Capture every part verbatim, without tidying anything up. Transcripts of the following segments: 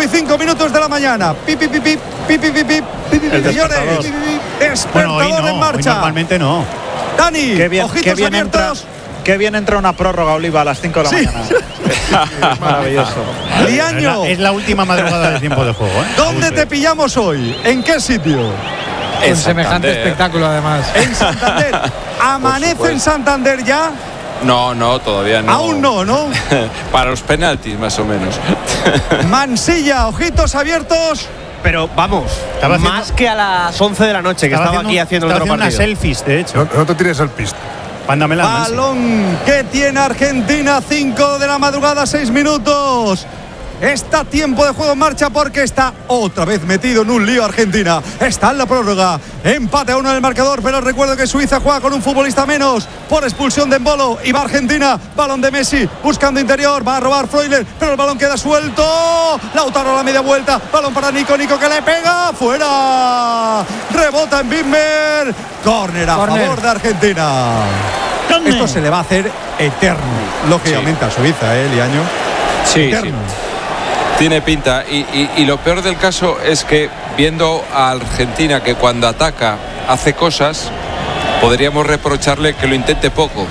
y cinco minutos de la mañana. Pip, pip, pip, pip, pip, pip, pip, pip, pip, señores. Pip, pip, pip. Despertador bueno, no, en marcha. Normalmente no. Dani, qué bien, ojitos qué bien abiertos. Entra, qué bien entra una prórroga, Oliva, a las cinco de la sí. mañana. Maravilloso. Liaño. Es la última madrugada del tiempo de juego, ¿eh? ¿Dónde te pillamos hoy? ¿En qué sitio? Con semejante espectáculo, además. En Santander. ¿Amanece en Santander ya? No, no, todavía no. Aún no, ¿no? Para los penaltis, más o menos. Mansilla, ojitos abiertos. Pero vamos, Estaba más haciendo, que a las once de la noche, que estaba, estaba aquí haciendo el otro partido. partido. Unas selfies, de hecho. No, no te tires el piste. Mándamela, Balón que tiene Argentina, cinco de la madrugada, seis minutos. Está tiempo de juego en marcha porque está otra vez metido en un lío Argentina. Está en la prórroga. Empate a uno en el marcador, pero recuerdo que Suiza juega con un futbolista menos por expulsión de Embolo. Y va Argentina. Balón de Messi buscando interior. Va a robar Freuler, pero el balón queda suelto. Lautaro a la media vuelta. Balón para Nico. Nico que le pega. Fuera. Rebota en Bimmer. Córner a Corner. favor de Argentina. ¿Dónde? Esto se le va a hacer eterno, lógicamente, sí. a Suiza, ¿eh, Liaño? Sí, eterno. sí. Tiene pinta y, y, y lo peor del caso es que viendo a Argentina que cuando ataca hace cosas, podríamos reprocharle que lo intente poco.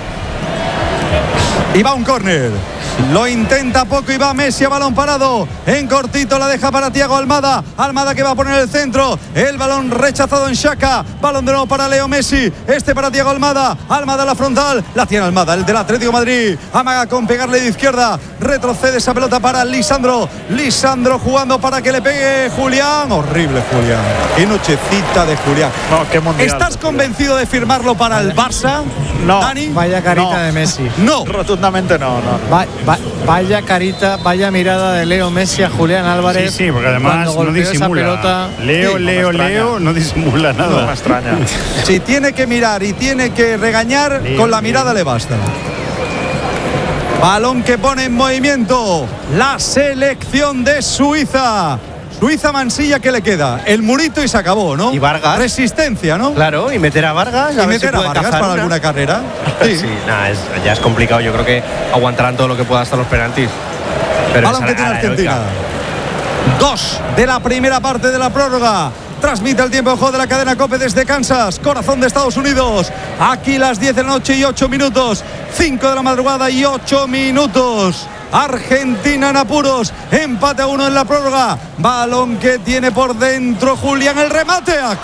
Y va un córner. Lo intenta poco y va Messi a balón parado. En cortito la deja para Thiago Almada. Almada que va a poner el centro. El balón rechazado en Xhaka. Balón de nuevo para Leo Messi. Este para Thiago Almada. Almada a la frontal. La tiene Almada, el del Atlético de Madrid. Amaga con pegarle de izquierda. Retrocede esa pelota para Lisandro. Lisandro jugando para que le pegue Julián. Horrible Julián. Qué nochecita de Julián. No, qué mundial. ¿Estás convencido de firmarlo para el Barça? No. Dani. Vaya carita No. de Messi. No. Rotundamente no, no. Va- va- vaya carita, vaya mirada de Leo Messi a Julián Álvarez. Sí, sí, porque además cuando no golpeó esa disimula. pelota. Leo, Sí, no me Leo, extraña. Leo, no disimula No nada. me extraña. Si tiene que mirar y tiene que regañar, Leo, con la Leo. mirada le basta. Balón que pone en movimiento la selección de Suiza. Suiza, Mansilla, ¿qué le queda? El murito y se acabó, ¿no? Y Vargas. Resistencia, ¿no? Claro, y meter a Vargas. Y a ver meter si a puede Vargas cazar para una. alguna carrera. Sí. Sí, nada, es, ya es complicado. Yo creo que aguantarán todo lo que pueda hasta los penaltis. Pero Balón es que a- tiene a la Argentina. heroica. Dos de la primera parte de la prórroga. Transmite el tiempo de juego de la cadena COPE desde Kansas, corazón de Estados Unidos. Aquí las diez de la noche y ocho minutos. cinco de la madrugada y ocho minutos. Argentina en apuros. Empate a uno en la prórroga. Balón que tiene por dentro Julián. El remate a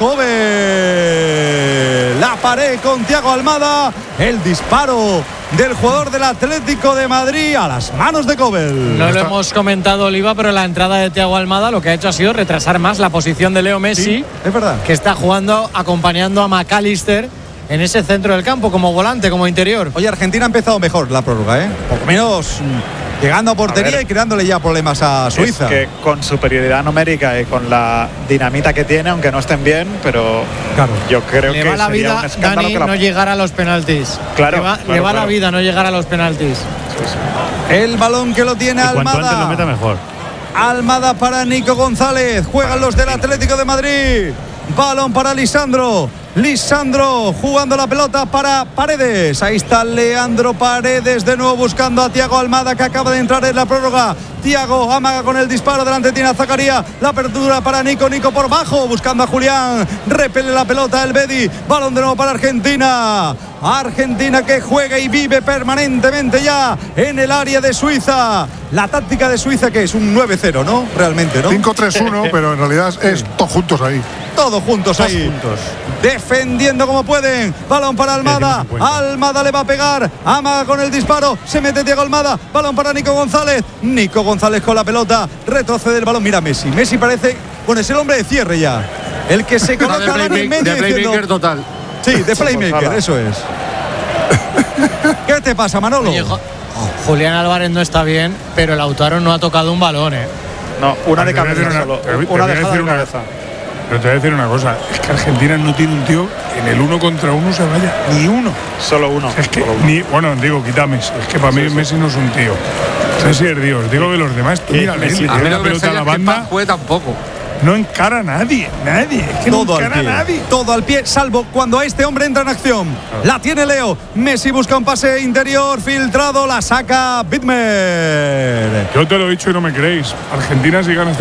Kobe. La pared con Thiago Almada. El disparo del jugador del Atlético de Madrid a las manos de Kobe. No lo hemos comentado, Oliva, pero la entrada de Thiago Almada lo que ha hecho ha sido retrasar más la posición de Leo Messi, Sí, es verdad. que está jugando acompañando a McAllister en ese centro del campo como volante, como interior. Oye, Argentina ha empezado mejor la prórroga, ¿eh? Por lo menos mm, llegando a portería A ver, y creándole ya problemas a Suiza. Es que con superioridad numérica y con la dinamita que tiene, aunque no estén bien, pero Claro. yo creo Le que va la sería vida, un escándalo Dani, que la... no llegar a los penaltis. Claro, Le va, claro, le va la claro. vida no llegar a los penaltis. El balón que lo tiene Y cuanto antes lo meta Almada. mejor. Almada para Nico González. Juegan los del Atlético de Madrid. Balón para Lisandro. Lisandro jugando la pelota para Paredes. Ahí está Leandro Paredes de nuevo buscando a Thiago Almada, que acaba de entrar en la prórroga. Thiago amaga con el disparo, delante tiene a Zakaria. La apertura para Nico, Nico por bajo buscando a Julián. Repele la pelota el Bedi. Balón de nuevo para Argentina. Argentina que juega y vive permanentemente ya en el área de Suiza. La táctica de Suiza, que es un nueve cero, ¿no? Realmente, ¿no? cinco tres uno, pero en realidad es todos juntos ahí. Todos juntos Todos ahí. juntos. Defendiendo como pueden. Balón para Almada. cincuenta cincuenta. Almada le va a pegar. Amaga con el disparo. Se mete Thiago Almada. Balón para Nico González. Nico González con la pelota. Retrocede el balón. Mira Messi. Messi parece. Bueno, es el hombre de cierre ya. El que se coloca de en el medio playmaker, de playmaker diciendo. total. Sí, de playmaker, eso es. ¿Qué te pasa, Manolo? Oye, Jo- Julián Álvarez no está bien, pero Lautaro no ha tocado un balón, ¿eh? No, una de Te voy a decir cabeza una- solo. te voy- te Una voy a dejada decir de una- cabeza. Pero te voy a decir una cosa, es que Argentina no tiene un tío en el uno contra uno se vaya, ni uno. Solo uno. Es que, solo uno. ni, bueno, digo, quita Messi, es que para mí Messi no es un tío. Messi es Dios, digo de los demás, tú mira, Messi, le A da mí la lo que me pelota a enseña la es que banda, Paz juegue tampoco. no encara a nadie, nadie, es que Todo no al encara pie, a nadie. todo al pie, salvo cuando este hombre entra en acción. La tiene Leo. Messi busca un pase interior filtrado, la saca Bitmer. Yo te lo he dicho y no me creéis, Argentina si gana esta